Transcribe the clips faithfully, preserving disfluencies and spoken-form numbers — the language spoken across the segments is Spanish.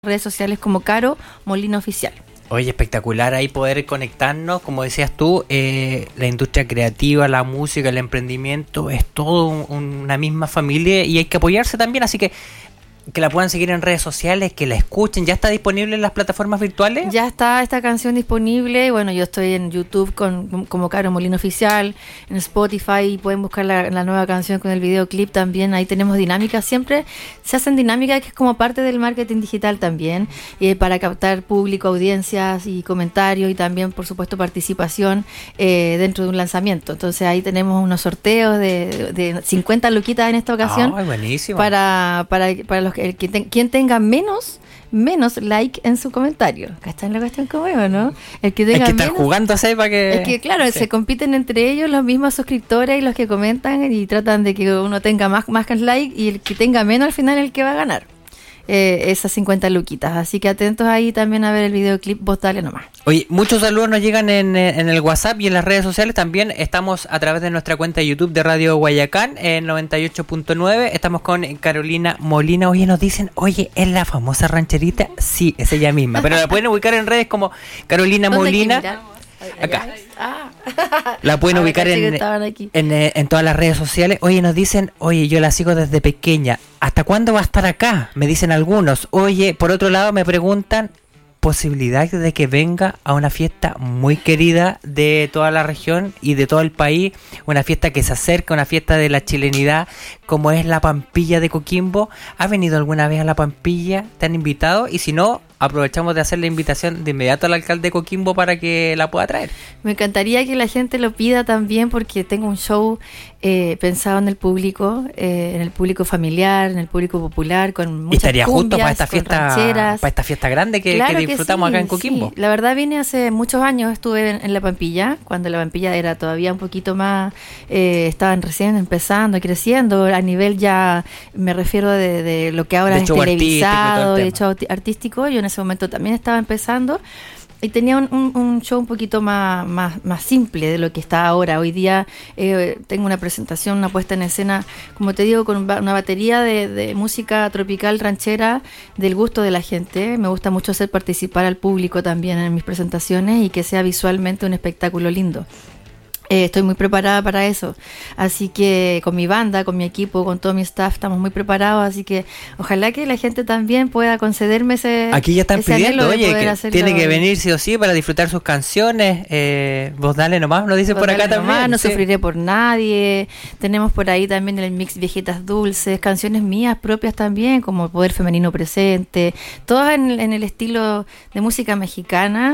redes sociales como Caro Molina Oficial. Oye, espectacular ahí poder conectarnos, como decías tú, eh, la industria creativa, la música, el emprendimiento, es todo un, una misma familia y hay que apoyarse también, así que que la puedan seguir en redes sociales, que la escuchen. ¿Ya está disponible en las plataformas virtuales? Ya está esta canción disponible. Bueno, yo estoy en YouTube con, como Caro Molina Oficial, en Spotify pueden buscar la, la nueva canción con el videoclip también. Ahí tenemos dinámicas, siempre se hacen dinámicas que es como parte del marketing digital también, eh, para captar público, audiencias y comentarios y también, por supuesto, participación eh, dentro de un lanzamiento. Entonces ahí tenemos unos sorteos de, de, de cincuenta luquitas en esta ocasión. Oh, buenísimo. Para, para, para los El, quien, quien tenga menos menos like en su comentario. ¿Cachai la cuestión como es, no? El que tenga Hay que estar menos, jugando así para que... Es que claro, sí. Se compiten entre ellos los mismos suscriptores y los que comentan y tratan de que uno tenga más, más like y el que tenga menos al final es el que va a ganar. Eh, esas cincuenta luquitas, así que atentos ahí también a ver el videoclip, vos dale nomás. Oye, muchos saludos nos llegan en, en el WhatsApp y en las redes sociales, también estamos a través de nuestra cuenta de YouTube de Radio Guayacán en noventa y ocho punto nueve, estamos con Carolina Molina. Oye, nos dicen, oye, ¿es la famosa rancherita? Sí, es ella misma, pero la pueden ubicar en redes como Carolina Molina. Acá. Ah. La pueden ah, ubicar en, en, en todas las redes sociales. Oye, nos dicen, oye, yo la sigo desde pequeña. ¿Hasta cuándo va a estar acá? Me dicen algunos. Oye, por otro lado me preguntan, posibilidad de que venga a una fiesta muy querida de toda la región y de todo el país, una fiesta que se acerca, una fiesta de la chilenidad, como es la Pampilla de Coquimbo. ¿Has venido alguna vez a la Pampilla? ¿Te han invitado? Y si no, aprovechamos de hacer la invitación de inmediato al alcalde de Coquimbo para que la pueda traer. Me encantaría que la gente lo pida también, porque tengo un show eh, pensado en el público, eh, en el público familiar, en el público popular, con muchas y estaría cumbias, justo para esta fiesta, rancheras. para esta fiesta grande que, claro que disfrutamos que sí, acá en Coquimbo. Sí. La verdad, vine hace muchos años, estuve en, en la Pampilla, cuando la Pampilla era todavía un poquito más, eh, estaban recién empezando, creciendo a nivel ya, me refiero de, de lo que ahora de es televisado, de hecho artístico. Yo en ese momento también estaba empezando y tenía un, un, un show un poquito más, más, más simple de lo que está ahora. Hoy día eh, tengo una presentación, una puesta en escena, como te digo, con una batería de, de música tropical ranchera del gusto de la gente. Me gusta mucho hacer participar al público también en mis presentaciones y que sea visualmente un espectáculo lindo. Eh, estoy muy preparada para eso, así que con mi banda, con mi equipo, con todo mi staff estamos muy preparados, así que ojalá que la gente también pueda concederme ese aquí ya están ese pidiendo, oye, que hacerlo. Tiene que venir sí o sí para disfrutar sus canciones, eh, vos dale nomás, nos dicen por acá nomás, también. No sí. Sufriré por nadie, tenemos por ahí también el mix Viejitas Dulces, canciones mías propias también, como Poder Femenino Presente, todas en, en el estilo de música mexicana,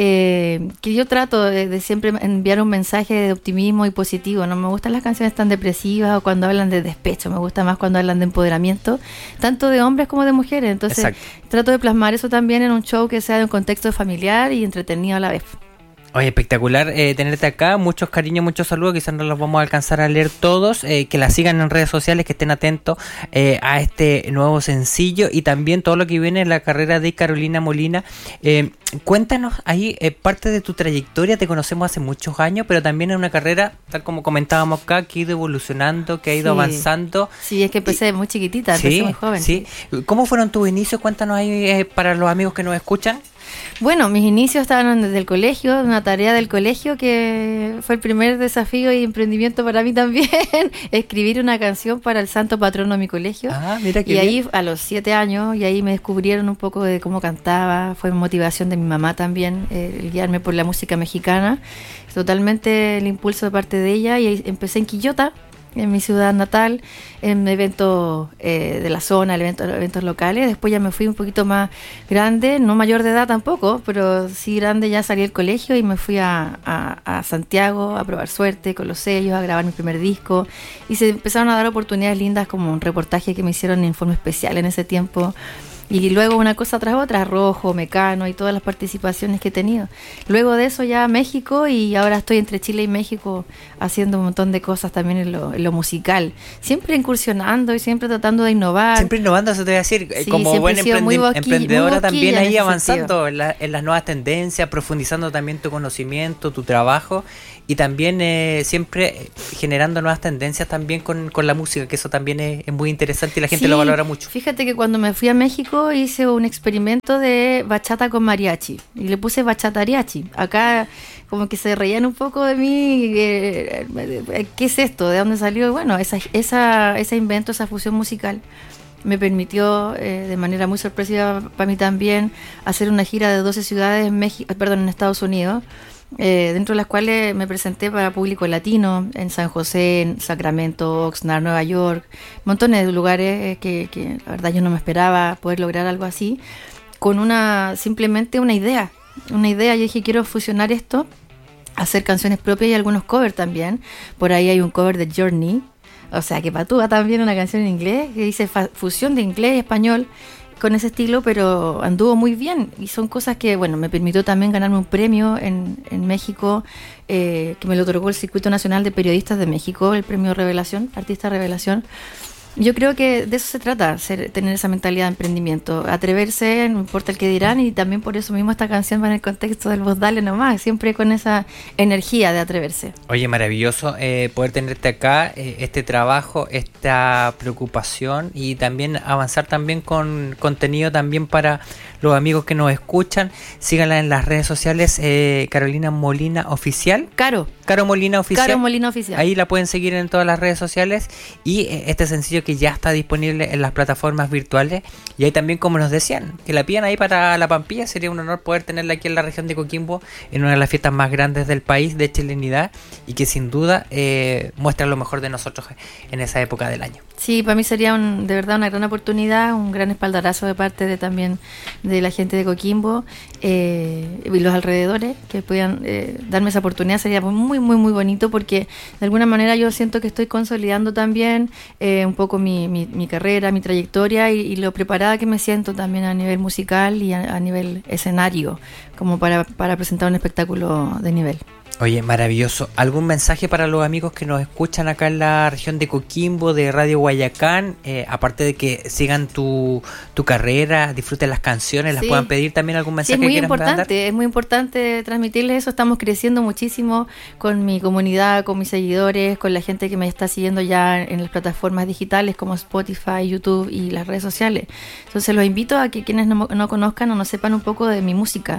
eh, que yo trato de, de siempre enviar un mensaje de optimismo y positivo. No me gustan las canciones tan depresivas o cuando hablan de despecho, me gusta más cuando hablan de empoderamiento, tanto de hombres como de mujeres. Entonces Exacto. Trato de plasmar eso también en un show que sea de un contexto familiar y entretenido a la vez. Oye, espectacular eh, tenerte acá, muchos cariños, muchos saludos, quizás no los vamos a alcanzar a leer todos, eh, que la sigan en redes sociales, que estén atentos eh, a este nuevo sencillo y también todo lo que viene en la carrera de Carolina Molina. Eh, cuéntanos ahí eh, parte de tu trayectoria, te conocemos hace muchos años, pero también es una carrera, tal como comentábamos acá, que ha ido evolucionando, que ha ido sí. avanzando. Sí, es que empecé y, muy chiquitita, empecé sí, muy joven. Sí. ¿Cómo fueron tus inicios? Cuéntanos ahí eh, para los amigos que nos escuchan. Bueno, mis inicios estaban desde el colegio, una tarea del colegio que fue el primer desafío y emprendimiento para mí también, escribir una canción para el santo patrono de mi colegio. Ah, mira qué y bien. Ahí a los siete años, y ahí me descubrieron un poco de cómo cantaba, fue motivación de mi mamá también, eh, el guiarme por la música mexicana, totalmente el impulso de parte de ella, y ahí empecé en Quillota, en mi ciudad natal, en eventos eh, de la zona, eventos, eventos locales. Después ya me fui un poquito más grande, no mayor de edad tampoco, pero sí grande, ya salí del colegio y me fui a, a, a Santiago a probar suerte con los sellos, a grabar mi primer disco, y se empezaron a dar oportunidades lindas, como un reportaje que me hicieron en Informe Especial en ese tiempo. Y luego una cosa tras otra, Rojo, Mecano y todas las participaciones que he tenido. Luego de eso ya México, y ahora estoy entre Chile y México haciendo un montón de cosas también en lo, en lo musical. Siempre incursionando y siempre tratando de innovar. Siempre innovando, eso te voy a decir, sí, como buena emprendi- boqui- emprendedora también ahí avanzando en, en, la, en las nuevas tendencias, profundizando también tu conocimiento, tu trabajo. Y también eh, siempre generando nuevas tendencias también con, con la música, que eso también es, es muy interesante y la gente sí, lo valora mucho. Fíjate que cuando me fui a México tiempo hice un experimento de bachata con mariachi y le puse bachatariachi. Acá como que se reían un poco de mí, eh, eh, ¿qué es esto? ¿De dónde salió? Bueno, esa, esa, ese invento, esa fusión musical me permitió eh, de manera muy sorpresiva para mí también hacer una gira de doce ciudades en México, perdón, en Estados Unidos, eh, dentro de las cuales me presenté para público latino en San José, en Sacramento, Oxnard, Nueva York, montones de lugares eh, que, que la verdad yo no me esperaba poder lograr algo así, con una simplemente una idea, una idea. Yo dije, quiero fusionar esto, hacer canciones propias y algunos covers también. Por ahí hay un cover de Journey, o sea que patúa también una canción en inglés que dice fa- fusión de inglés y español con ese estilo, pero anduvo muy bien y son cosas que, bueno, me permitió también ganarme un premio en, en México, eh, que me lo otorgó el Circuito Nacional de Periodistas de México, el premio Revelación, Artista Revelación. Yo creo que de eso se trata, ser, tener esa mentalidad de emprendimiento, atreverse, no importa el que dirán, y también por eso mismo esta canción va en el contexto del Vos Dale Nomás, siempre con esa energía de atreverse. Oye, maravilloso eh, poder tenerte acá, eh, este trabajo, esta preocupación y también avanzar también con contenido también para los amigos que nos escuchan. Síganla en las redes sociales, eh, Carolina Molina Oficial. Caro. Caro Molina Oficial. Caro Molina Oficial. Ahí la pueden seguir en todas las redes sociales y eh, este sencillo que ya está disponible en las plataformas virtuales y ahí también, como nos decían, que la pidan ahí para la Pampilla. Sería un honor poder tenerla aquí en la región de Coquimbo en una de las fiestas más grandes del país de chilenidad y que sin duda eh, muestra lo mejor de nosotros en esa época del año. Sí, para mí sería un, de verdad una gran oportunidad, un gran espaldarazo de parte de también de la gente de Coquimbo eh, y los alrededores que puedan eh, darme esa oportunidad. Sería muy, muy, muy bonito porque de alguna manera yo siento que estoy consolidando también eh, un poco mi, mi, mi carrera, mi trayectoria y, y lo preparada que me siento también a nivel musical y a, a nivel escenario, como para, para presentar un espectáculo de nivel. Oye, maravilloso. ¿Algún mensaje para los amigos que nos escuchan acá en la región de Coquimbo, de Radio Guayacán? Eh, aparte de que sigan tu, tu carrera, disfruten las canciones, las sí. puedan pedir también algún mensaje. Sí, es muy que quieran importante, mandar. es muy importante transmitirles eso. Estamos creciendo muchísimo con mi comunidad, con mis seguidores, con la gente que me está siguiendo ya en las plataformas digitales como Spotify, YouTube y las redes sociales. Entonces los invito a que quienes no, no conozcan o no sepan un poco de mi música,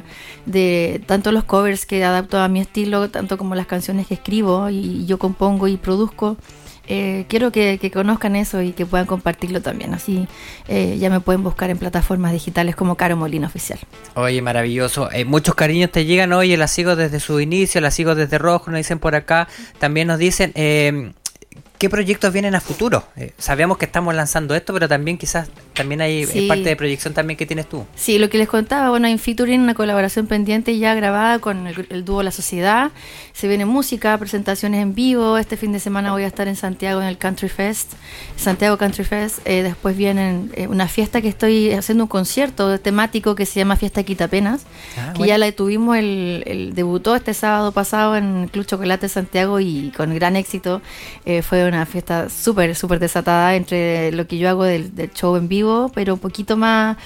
de tanto los covers que adapto a mi estilo, tanto como las canciones que escribo y yo compongo y produzco. Eh, quiero que, que conozcan eso y que puedan compartirlo también. Así eh, ya me pueden buscar en plataformas digitales como Caro Molina Oficial. Oye, maravilloso. Eh, muchos cariños te llegan. Oye, la sigo desde su inicio, la sigo desde Rojo, nos dicen por acá. También nos dicen... Eh, ¿qué proyectos vienen a futuro? Eh, sabemos que estamos lanzando esto, pero también quizás también hay sí. parte de proyección también que tienes tú. Sí, lo que les contaba, bueno, en featuring una colaboración pendiente ya grabada con el, el dúo La Sociedad. Se viene música, presentaciones en vivo. Este fin de semana voy a estar en Santiago en el Country Fest, Santiago Country Fest. Eh, después viene eh, una fiesta que estoy haciendo, un concierto temático que se llama Fiesta Quitapenas, ah, que bueno. ya la tuvimos, el, el debutó este sábado pasado en Club Chocolate Santiago y con gran éxito. Eh, fue una fiesta súper, súper desatada entre lo que yo hago del, del show en vivo, pero un poquito más,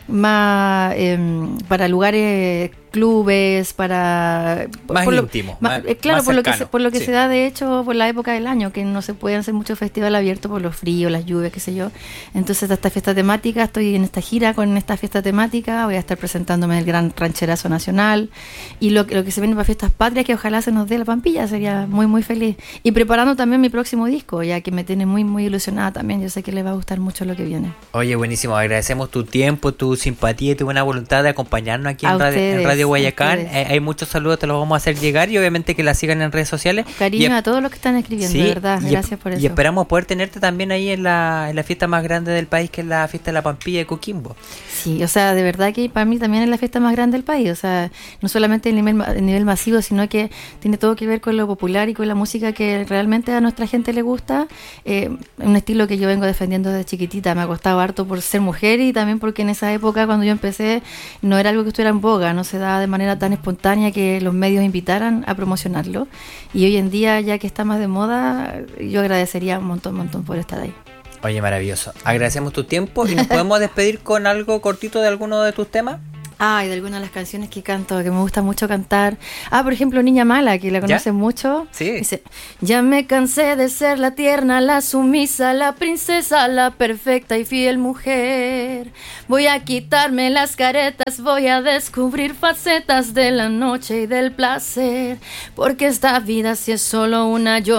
más eh, para lugares, clubes, para más por íntimo, lo, más, más, claro, más por lo que se, por lo que sí. se da de hecho por la época del año, que no se pueden hacer muchos festivales abiertos por los fríos, las lluvias, qué sé yo. Entonces esta fiesta temática, estoy en esta gira con esta fiesta temática, voy a estar presentándome en el Gran Rancherazo Nacional y lo, lo que se viene para Fiestas Patrias, que ojalá se nos dé la Pampilla, sería muy muy feliz. Y preparando también mi próximo disco, ya que me tiene muy muy ilusionada también, yo sé que les va a gustar mucho lo que viene. Oye, buenísimo, agradecemos tu tiempo, tu simpatía y tu buena voluntad de acompañarnos aquí en radio, en radio Guayacán. Eh, hay muchos saludos, te los vamos a hacer llegar y obviamente que la sigan en redes sociales. Cariño y, a todos los que están escribiendo, sí, de verdad, y, gracias por eso. Y esperamos poder tenerte también ahí en la, en la fiesta más grande del país, que es la fiesta de la Pampilla de Coquimbo. Sí, o sea, de verdad que para mí también es la fiesta más grande del país, o sea, no solamente el nivel, el nivel masivo, sino que tiene todo que ver con lo popular y con la música que realmente a nuestra gente le gusta, eh, un estilo que yo vengo defendiendo desde chiquitita. Me ha costado harto por ser mujer y también porque en esa época cuando yo empecé no era algo que estuviera en boga, no se daba de manera tan espontánea que los medios invitaran a promocionarlo, y hoy en día ya que está más de moda, yo agradecería un montón, un montón por estar ahí. Oye, maravilloso. Agradecemos tu tiempo y nos podemos despedir con algo cortito de alguno de tus temas. Ah, y de algunas de las canciones que canto, que me gusta mucho cantar. Ah, por ejemplo, Niña Mala, que la conocen mucho. Sí. Dice, ya me cansé de ser la tierna, la sumisa, la princesa, la perfecta y fiel mujer. Voy a quitarme las caretas, voy a descubrir facetas de la noche y del placer. Porque esta vida si es solo una, yo